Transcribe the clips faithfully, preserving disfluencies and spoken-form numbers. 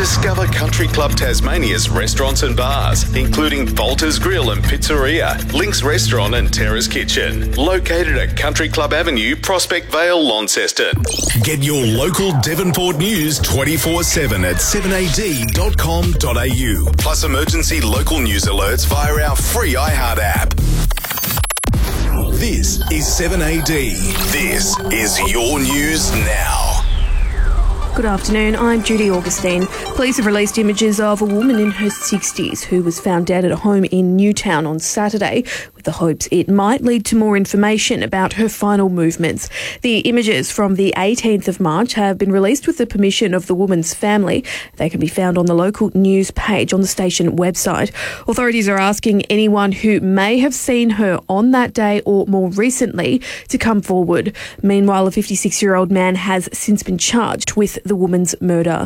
Discover Country Club Tasmania's restaurants and bars, including Volta's Grill and Pizzeria, Link's Restaurant and Terrace Kitchen, located at Country Club Avenue, Prospect Vale, Launceston. Get your local Devonport news twenty-four seven at seven a d dot com dot a u. Plus emergency local news alerts via our free iHeart app. This is seven A D. This is your news now. Good afternoon, I'm Judy Augustine. Police have released images of a woman in her sixties who was found dead at a home in Newtown on Saturday, with the hopes it might lead to more information about her final movements. The images from the eighteenth of March have been released with the permission of the woman's family. They can be found on the local news page on the station website. Authorities are asking anyone who may have seen her on that day or more recently to come forward. Meanwhile, a fifty-six-year-old man has since been charged with the woman's murder.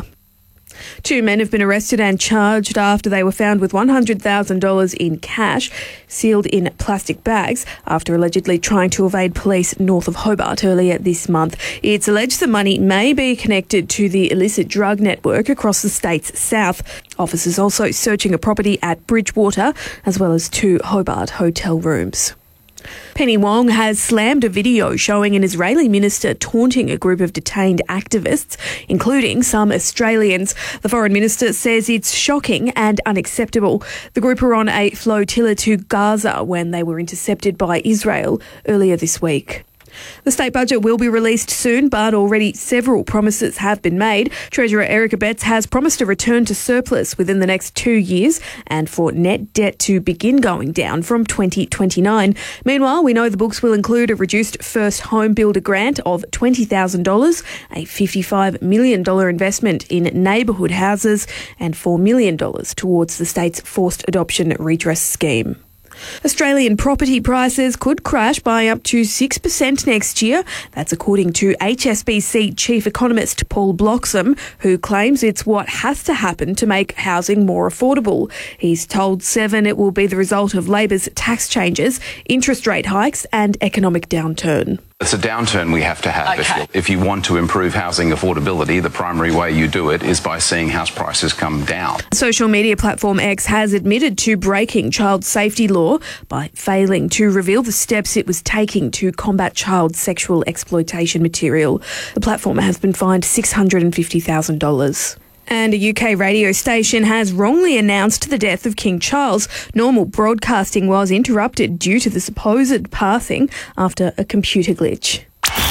Two men have been arrested and charged after they were found with one hundred thousand dollars in cash sealed in plastic bags after allegedly trying to evade police north of Hobart earlier this month. It's alleged the money may be connected to the illicit drug network across the state's south. Officers also searching a property at Bridgewater as well as two Hobart hotel rooms. Penny Wong has slammed a video showing an Israeli minister taunting a group of detained activists, including some Australians. The foreign minister says it's shocking and unacceptable. The group were on a flotilla to Gaza when they were intercepted by Israel earlier this week. The state budget will be released soon, but already several promises have been made. Treasurer Erica Betts has promised a return to surplus within the next two years and for net debt to begin going down from twenty twenty-nine. Meanwhile, we know the books will include a reduced first home builder grant of twenty thousand dollars, a fifty-five million dollars investment in neighbourhood houses and four million dollars towards the state's forced adoption redress scheme. Australian property prices could crash by up to six percent next year. That's according to H S B C Chief Economist Paul Bloxham, who claims it's what has to happen to make housing more affordable. He's told Seven it will be the result of Labor's tax changes, interest rate hikes and economic downturn. It's a downturn we have to have. Okay. If, if you want to improve housing affordability, the primary way you do it is by seeing house prices come down. Social media platform X has admitted to breaking child safety law by failing to reveal the steps it was taking to combat child sexual exploitation material. The platform has been fined six hundred fifty thousand dollars. And a U K radio station has wrongly announced the death of King Charles. Normal broadcasting was interrupted due to the supposed passing after a computer glitch.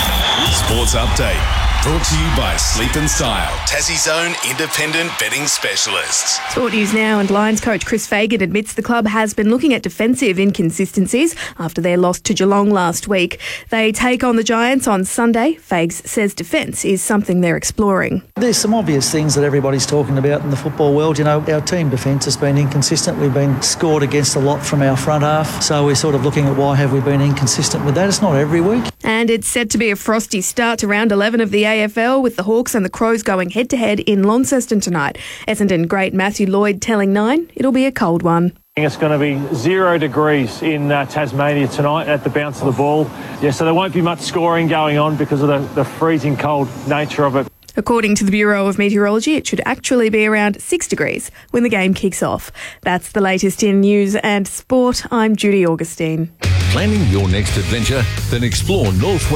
Sports Update. Brought to you by Sleep and Style, Tassie's own independent betting specialists. Sport news now, and Lions coach Chris Fagan admits the club has been looking at defensive inconsistencies after their loss to Geelong last week. They take on the Giants on Sunday. Fags says defence is something they're exploring. There's some obvious things that everybody's talking about in the football world. You know, our team defence has been inconsistent. We've been scored against a lot from our front half. So we're sort of looking at why have we been inconsistent with that. It's not every week. And it's set to be a frosty start to round eleven of the A F L, with the Hawks and the Crows going head-to-head in Launceston tonight. Essendon great Matthew Lloyd telling Nine it'll be a cold one. It's going to be zero degrees in uh, Tasmania tonight at the bounce of the ball. Yeah, so there won't be much scoring going on because of the, the freezing cold nature of it. According to the Bureau of Meteorology, it should actually be around six degrees when the game kicks off. That's the latest in news and sport. I'm Judy Augustine. Planning your next adventure? Then explore North